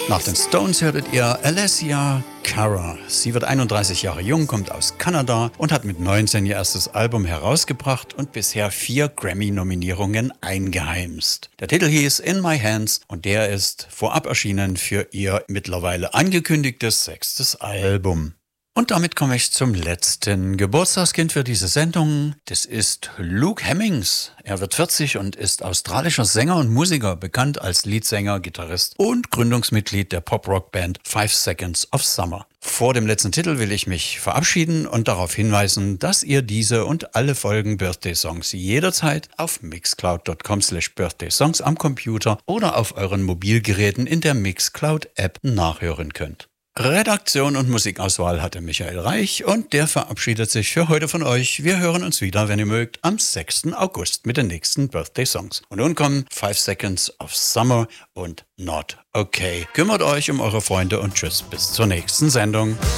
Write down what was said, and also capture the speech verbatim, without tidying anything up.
Nach den Stones hörtet ihr Alessia Cara. Sie wird einunddreißig Jahre jung, kommt aus Kanada und hat mit neunzehn ihr erstes Album herausgebracht und bisher vier Grammy-Nominierungen eingeheimst. Der Titel hieß In My Hands und der ist vorab erschienen für ihr mittlerweile angekündigtes sechstes Album. Und damit komme ich zum letzten Geburtstagskind für diese Sendung. Das ist Luke Hemmings. Er wird vierzig und ist australischer Sänger und Musiker, bekannt als Leadsänger, Gitarrist und Gründungsmitglied der Pop-Rock-Band Five Seconds of Summer. Vor dem letzten Titel will ich mich verabschieden und darauf hinweisen, dass ihr diese und alle Folgen Birthday Songs jederzeit auf mixcloud dot com slash birthday songs am Computer oder auf euren Mobilgeräten in der Mixcloud-App nachhören könnt. Redaktion und Musikauswahl hatte Michael Reich und der verabschiedet sich für heute von euch. Wir hören uns wieder, wenn ihr mögt, am sechsten August mit den nächsten Birthday Songs. Und nun kommen Five Seconds of Summer und Not Okay. Kümmert euch um eure Freunde und tschüss, bis zur nächsten Sendung.